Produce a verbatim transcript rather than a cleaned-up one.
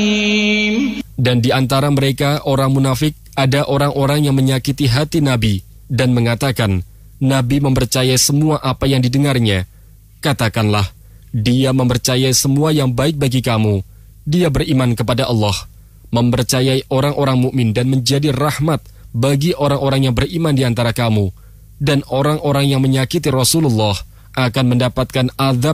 Dan di antara mereka orang munafik ada orang-orang yang menyakiti hati Nabi dan mengatakan Nabi mempercayai semua apa yang didengarnya. Katakanlah, dia mempercayai semua yang baik bagi kamu. Dia beriman kepada Allah, mempercayai orang-orang mukmin dan menjadi rahmat bagi orang-orang yang beriman di antara kamu. Dan orang-orang yang menyakiti Rasulullah akan mendapatkan azab